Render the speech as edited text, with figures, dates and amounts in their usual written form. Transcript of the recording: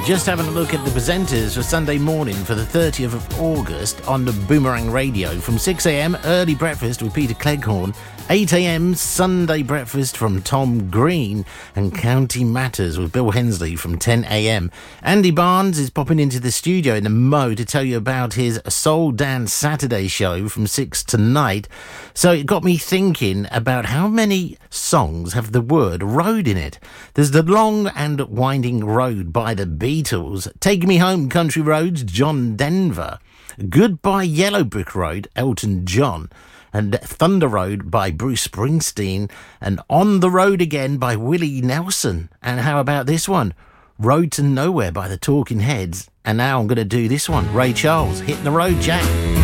Just having a look at the presenters for Sunday morning for the 30th of August on the Boomerang Radio. From 6am, early breakfast with Peter Cleghorn. 8am, Sunday breakfast from Tom Green. And County Matters with Bill Hensley from 10am. Andy Barnes is popping into the studio in the Mo to tell you about his Soul Dance Saturday show from 6 tonight. So it got me thinking about how many songs have the word road in it. There's The Long and Winding Road by the Beatles, Take Me Home Country Roads, John Denver, Goodbye Yellow Brick Road, Elton John, and Thunder Road by Bruce Springsteen, and On the Road Again by Willie Nelson. And how about this one? Road to Nowhere by the Talking Heads. And now I'm going to do this one, Ray Charles, Hitting the Road, Jack.